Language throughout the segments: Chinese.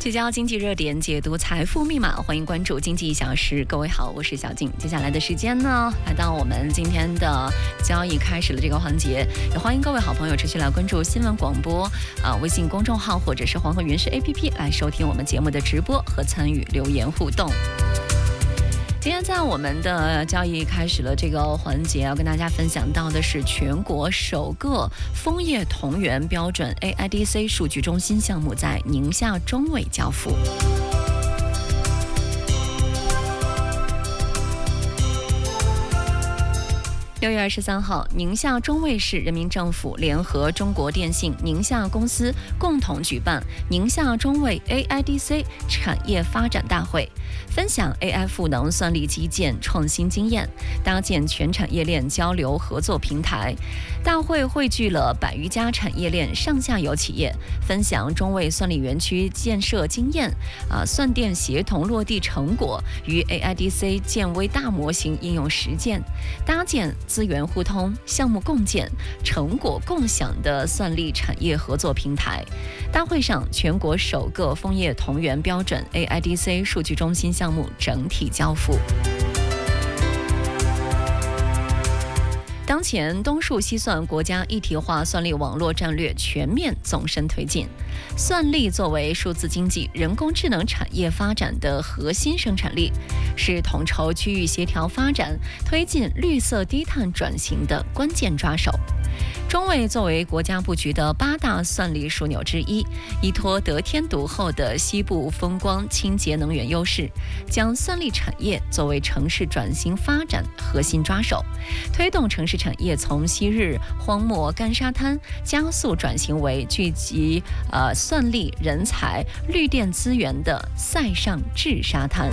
聚焦经济热点，解读财富密码，欢迎关注经济1小时。各位好，我是小静。接下来的时间呢，来到我们今天的交易开始了这个环节，也欢迎各位好朋友持续来关注新闻广播微信公众号或者是黄河云视 APP 来收听我们节目的直播和参与留言互动。今天在我们的交易开始了这个环节，要跟大家分享到的是全国首个枫叶同源标准 AIDC 数据中心项目在宁夏中卫交付。6月23号，宁夏中卫市人民政府联合中国电信宁夏公司共同举办宁夏中卫 AIDC 产业发展大会，分享 AI 赋能算力基建创新经验，搭建全产业链交流合作平台。大会汇聚了100余家产业链上下游企业，分享中卫算力园区建设经验、算电协同落地成果与 AIDC 建微大模型应用实践，搭建资源互通、项目共建、成果共享的算力产业合作平台。大会上，全国首个枫叶同源标准 AIDC 数据中心项目整体交付。当前，东数西算国家一体化算力网络战略全面纵深推进。算力作为数字经济、人工智能产业发展的核心生产力，是统筹区域协调发展、推进绿色低碳转型的关键抓手。中卫作为国家布局的8大算力枢纽之一，依托得天独厚的西部风光清洁能源优势，将算力产业作为城市转型发展核心抓手，推动城市产业从昔日荒漠干沙滩加速转型为聚集算力、人才、绿电资源的塞上智沙滩。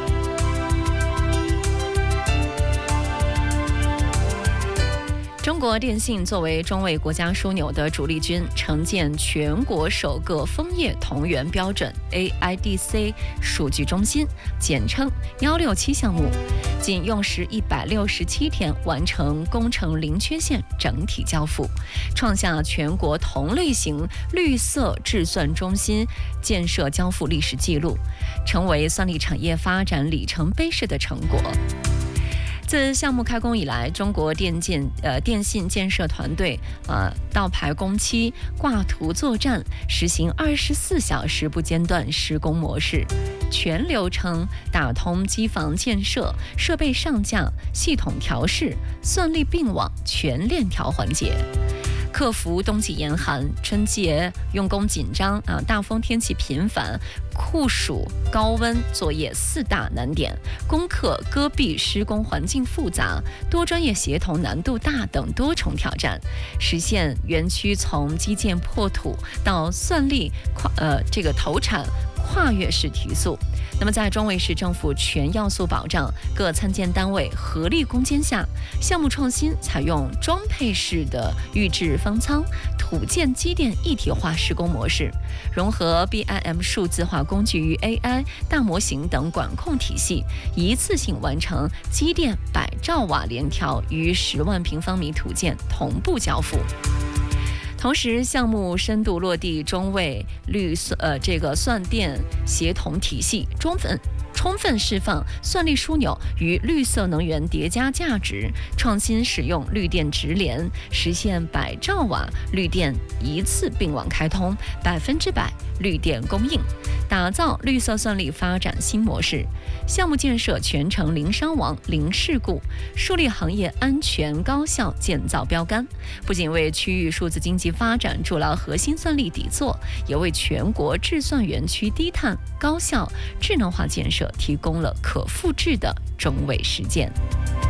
中国电信作为中卫国家枢纽的主力军，承建全国首个枫叶同源标准 AIDC 数据中心，简称167项目，仅用时167天完成工程零缺陷整体交付，创下全国同类型绿色智算中心建设交付历史记录，成为算力产业发展里程碑式的成果。自项目开工以来，中国电信建设团队到排工期、挂图作战，实行24小时不间断施工模式，全流程打通机房建设、设备上架、系统调试、算力并网全链条环节。克服冬季严寒、春节用工紧张大风天气频繁、酷暑高温作业4大难点，攻克戈壁施工环境复杂、多专业协同难度大等多重挑战，实现园区从基建破土到算力投产跨越式提速。那么在中卫市政府全要素保障、各参建单位合力攻坚下，项目创新采用装配式的预制方舱、土建机电一体化施工模式，融合 BIM 数字化工具与 AI 大模型等管控体系，一次性完成机电100兆瓦联调与10万平方米土建同步交付。同时，项目深度落地中卫算电协同体系，充分释放算力枢纽与绿色能源叠加价值，创新使用绿电直联，实现100兆瓦绿电一次并网开通，100%绿电供应，打造绿色算力发展新模式。项目建设全程零伤亡、零事故，树立行业安全高效建造标杆，不仅为区域数字经济发展筑牢核心算力底座，也为全国智算园区低碳、高效、智能化建设提供了可复制的中卫实践。